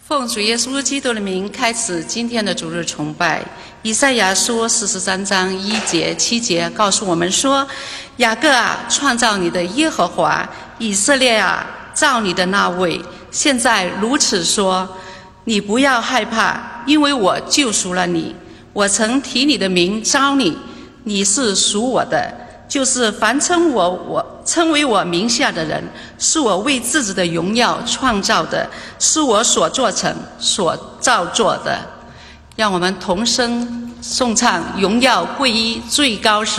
奉主耶稣基督的名开始今天的主日崇拜。以赛亚书43章1节7节告诉我们说：雅各啊，创造你的耶和华，以色列啊，造你的那位，现在如此说，你不要害怕，因为我救赎了你。我曾提你的名召你，你是属我的，就是凡称为我名下的人，是我为自己的荣耀创造的，是我所做成所造作的。让我们同声颂唱，荣耀归于最高神。